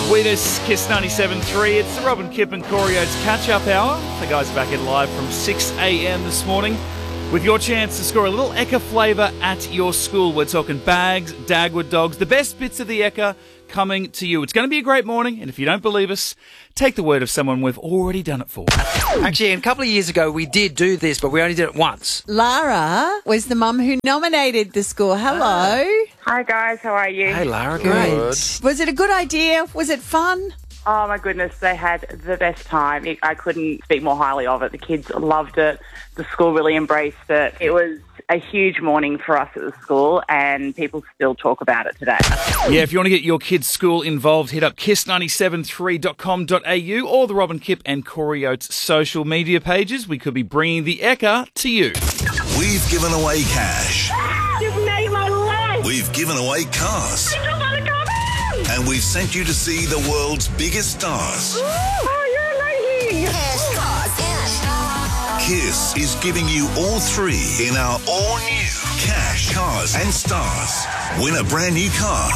Sweetest Kiss 97.3. It's the Robin Kip and Corey Oates catch-up hour. The guys are back in live from 6 a.m. this morning with your chance to score a little Ekka flavour at your school. We're talking bags, Dagwood dogs, the best bits of the Ekka coming to you. It's going to be a great morning, and if you don't believe us, take the word of someone we've already done it for. Actually, a couple of years ago, we did do this, but we only did it once. Lara was the mum who nominated the school. Hello. Hi guys, how are you? Hey, Lara. Great. Good. Was it a good idea? Was it fun? Oh my goodness, they had the best time. I couldn't speak more highly of it. The kids loved it. The school really embraced it. It was a huge morning for us at the school, and people still talk about it today. Yeah, if you want to get your kids' school involved, hit up kiss973.com.au or the Robin Kip and Corey Oates social media pages. We could be bringing the Ekka to you. We've given away cash. You've made my life! We've given away cars. And we've sent you to see the world's biggest stars. Oh, you're amazing! Kiss is giving you all three in our all-new Cash, Cars and Stars. Win a brand new car,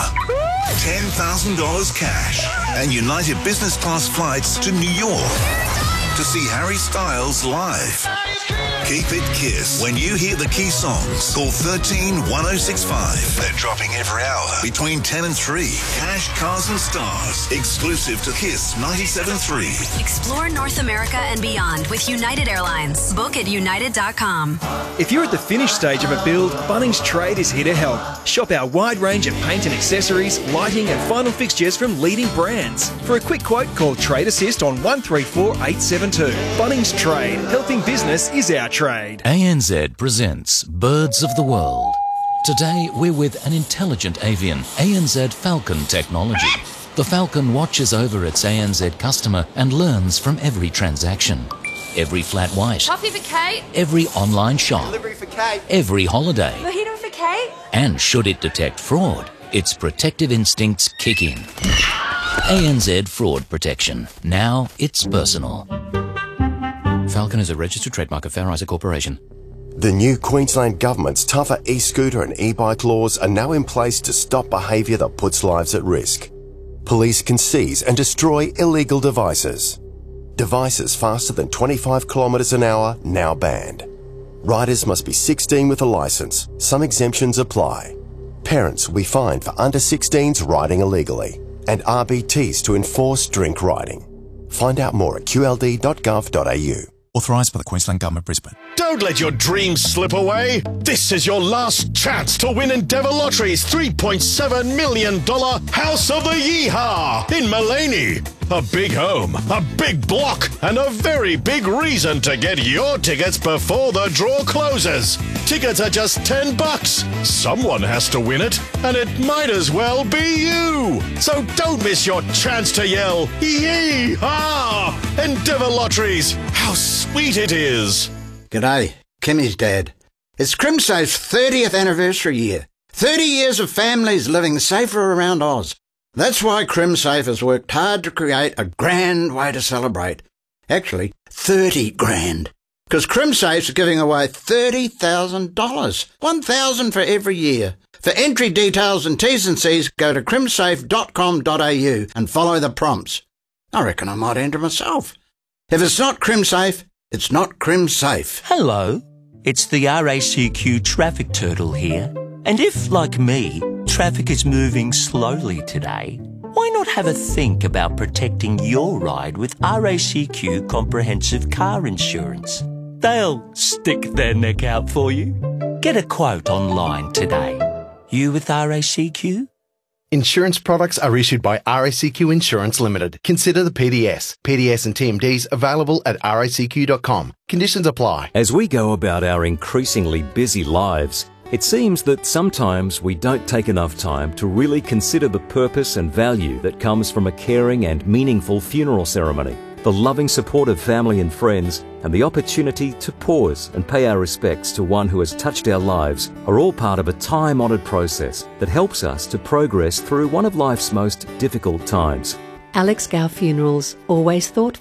$10,000 cash, and United Business Class flights to New York to see Harry Styles live. Keep it Kiss. When you hear the key songs, call 13-1065. They're dropping every hour between 10 and 3. Cash, Cars and Stars. Exclusive to Kiss 97.3. Explore North America and beyond with United Airlines. Book at united.com. If you're at the finished stage of a build, Bunnings Trade is here to help. Shop our wide range of paint and accessories, lighting and final fixtures from leading brands. For a quick quote, call Trade Assist on 134872. Bunnings Trade. Helping business is our trade. ANZ presents Birds of the World. Today we're with an intelligent avian, ANZ Falcon Technology. The Falcon watches over its ANZ customer and learns from every transaction. Every flat white. Coffee for Kate. Every online shop. Delivery for Kate. Every holiday. Mojito for Kate. And should it detect fraud, its protective instincts kick in. ANZ Fraud Protection. Now it's personal. Falcon is a registered trademark of Fair Isaac Corporation. The new Queensland Government's tougher e-scooter and e-bike laws are now in place to stop behaviour that puts lives at risk. Police can seize and destroy illegal devices. Devices faster than 25 kilometres an hour now banned. Riders must be 16 with a licence. Some exemptions apply. Parents will be fined for under 16s riding illegally, and RBTs to enforce drink riding. Find out more at qld.gov.au. Authorised by the Queensland Government, Brisbane. Don't let your dreams slip away. This is your last chance to win Endeavour Lottery's $3.7 million House of the Yeehaw in Mullaney. A big home, a big block, and a very big reason to get your tickets before the draw closes. Tickets are just $10. Someone has to win it, and it might as well be you. So don't miss your chance to yell, Yeehaw! Endeavour Lotteries, how sweet it is. G'day, Kimmy's dad. It's CrimSafe's 30th anniversary year. 30 years of families living safer around Oz. That's why CrimSafe has worked hard to create a grand way to celebrate. Actually, 30 grand. Because CrimSafe's giving away $30,000. $1,000 for every year. For entry details and T's and C's, go to crimsafe.com.au and follow the prompts. I reckon I might enter myself. If it's not CrimSafe, it's not CrimSafe. Hello, it's the RACQ Traffic Turtle here. And if, like me, traffic is moving slowly today, why not have a think about protecting your ride with RACQ Comprehensive Car Insurance? They'll stick their neck out for you. Get a quote online today. You with RACQ? Insurance products are issued by RACQ Insurance Limited. Consider the PDS. PDS and TMDs available at racq.com. Conditions apply. As we go about our increasingly busy lives, it seems that sometimes we don't take enough time to really consider the purpose and value that comes from a caring and meaningful funeral ceremony. The loving support of family and friends and the opportunity to pause and pay our respects to one who has touched our lives are all part of a time-honoured process that helps us to progress through one of life's most difficult times. Alex Gow Funerals, always thoughtful,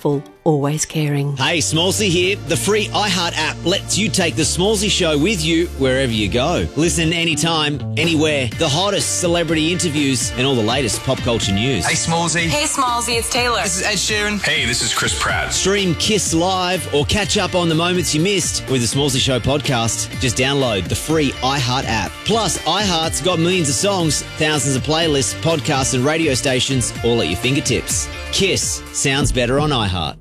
always caring. Hey, Smallsy here. The free iHeart app lets you take the Smallsy show with you wherever you go. Listen anytime, anywhere. The hottest celebrity interviews and all the latest pop culture news. Hey, Smallsy. Hey, Smallsy, it's Taylor. This is Ed Sheeran. Hey, this is Chris Pratt. Stream Kiss Live or catch up on the moments you missed with the Smallsy Show podcast. Just download the free iHeart app. Plus, iHeart's got millions of songs, thousands of playlists, podcasts and radio stations all at your fingertips. Kiss sounds better on iHeart.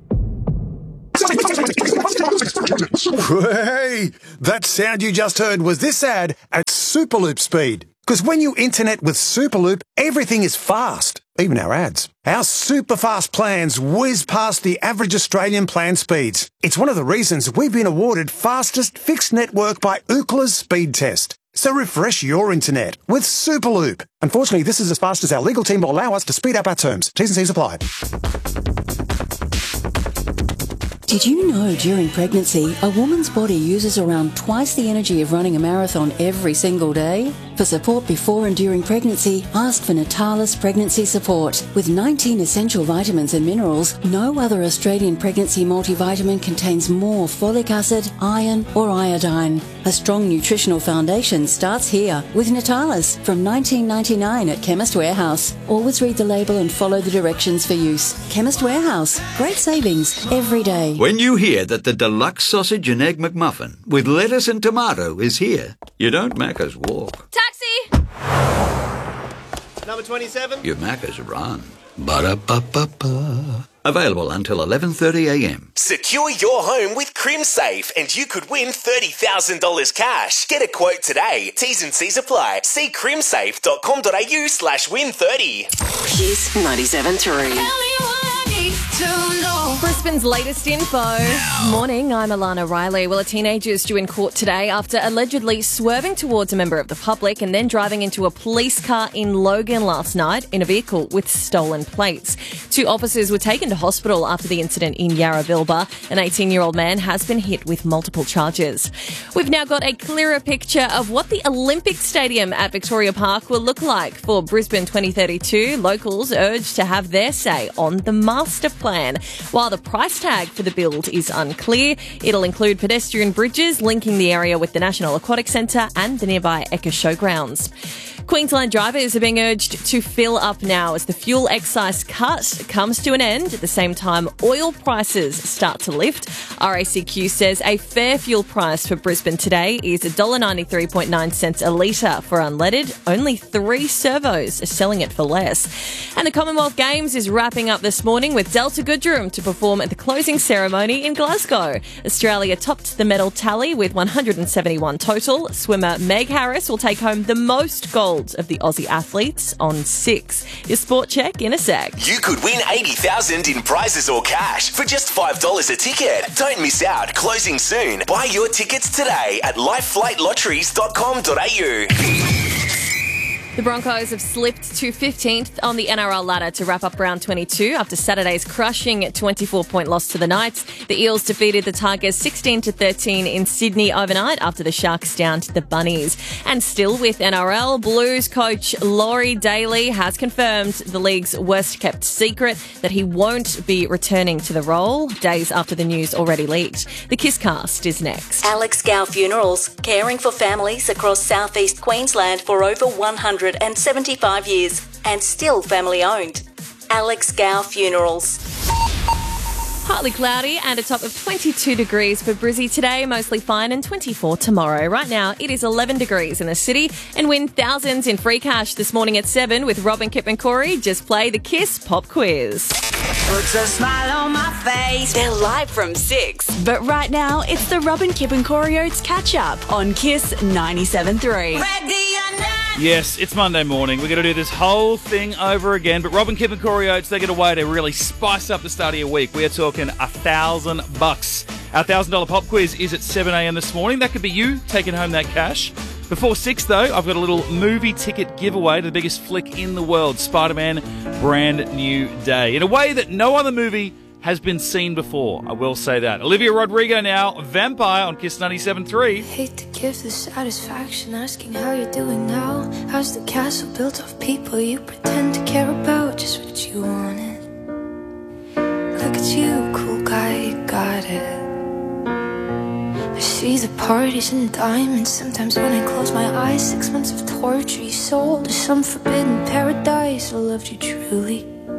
Hey, that sound you just heard was this ad at Superloop speed. Because when you internet with Superloop, everything is fast, even our ads. Our super fast plans whiz past the average Australian plan speeds. It's one of the reasons we've been awarded fastest fixed network by Ookla's speed test. So refresh your internet with Superloop. Unfortunately, this is as fast as our legal team will allow us to speed up our terms. T's and C's apply. Did you know during pregnancy, a woman's body uses around twice the energy of running a marathon every single day? For support before and during pregnancy, ask for Natalis Pregnancy Support. With 19 essential vitamins and minerals, no other Australian pregnancy multivitamin contains more folic acid, iron or iodine. A strong nutritional foundation starts here with Natalis from $19.99 at Chemist Warehouse. Always read the label and follow the directions for use. Chemist Warehouse. Great savings every day. When you hear that the deluxe sausage and egg McMuffin with lettuce and tomato is here, you don't Macca's walk. Taxi! Number 27. You Macca's run. Ba-da-ba-ba-ba. Available until 11:30am. Secure your home with CrimSafe and you could win $30,000 cash. Get a quote today. T's and C's apply. See crimsafe.com.au/win30. Kiss 97.3. Brisbane's latest info. Morning, I'm Alana Riley. Well, a teenager is due in court today after allegedly swerving towards a member of the public and then driving into a police car in Logan last night in a vehicle with stolen plates. 2 officers were taken to hospital after the incident in Yarrabilba. An 18-year-old man has been hit with multiple charges. We've now got a clearer picture of what the Olympic Stadium at Victoria Park will look like for Brisbane 2032. Locals urged to have their say on the master plan. While the price tag for the build is unclear, it'll include pedestrian bridges linking the area with the National Aquatic Centre and the nearby Ekka Showgrounds. Queensland drivers are being urged to fill up now as the fuel excise cut comes to an end. At the same time, oil prices start to lift. RACQ says a fair fuel price for Brisbane today is $1.93.9 a litre for unleaded. Only 3 servos are selling it for less. And the Commonwealth Games is wrapping up this morning with Delta Goodrum to perform at the closing ceremony in Glasgow. Australia topped the medal tally with 171 total. Swimmer Meg Harris will take home the most gold of the Aussie athletes on 6. Your sport check in a sec. You could win $80,000 in prizes or cash for just $5 a ticket. Don't miss out. Closing soon. Buy your tickets today at lifeflightlotteries.com.au. The Broncos have slipped to 15th on the NRL ladder to wrap up round 22 after Saturday's crushing 24-point loss to the Knights. The Eels defeated the Tigers 16-13 in Sydney overnight after the Sharks downed the Bunnies. And still with NRL, Blues coach Laurie Daly has confirmed the league's worst-kept secret that he won't be returning to the role days after the news already leaked. The Kisscast is next. Alex Gow Funerals, caring for families across southeast Queensland for over 175 years and still family owned. Alex Gow Funerals. Partly cloudy and a top of 22 degrees for Brizzy today, mostly fine, and 24 tomorrow. Right now, it is 11 degrees in the city, and win thousands in free cash this morning at 7 with Robin, Kip and Corey. Just play the Kiss Pop Quiz. Puts a smile on my face. They're live from 6. But right now, it's the Robin, Kip and Corey Oates catch-up on Kiss 97.3. Yes, it's Monday morning. We're going to do this whole thing over again. But Robin, Kip and Corey Oates, they get a way to really spice up the start of your week. We are talking $1,000. Our $1,000 pop quiz is at 7 a.m. this morning. That could be you taking home that cash. Before 6, though, I've got a little movie ticket giveaway to the biggest flick in the world, Spider-Man Brand New Day. In a way that no other movie has been seen before, I will say that. Olivia Rodrigo now, Vampire on Kiss 97.3. Hate to give the satisfaction asking how you're doing now. How's the castle built of people you pretend to care about? Just what you wanted. Look at you, cool guy the parties and diamonds. Sometimes when I close my eyes, 6 months of torture you sold to some forbidden paradise. I loved you truly.